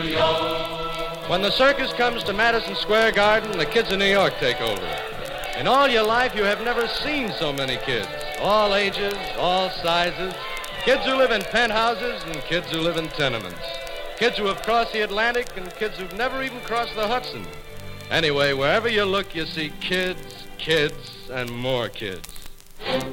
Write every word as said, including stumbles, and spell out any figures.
New York. When the circus comes to Madison Square Garden, the kids of New York take over. In all your life, you have never seen so many kids. All ages, all sizes. Kids who live in penthouses and kids who live in tenements. Kids who have crossed the Atlantic and kids who've never even crossed the Hudson. Anyway, wherever you look, you see kids, kids, and more kids.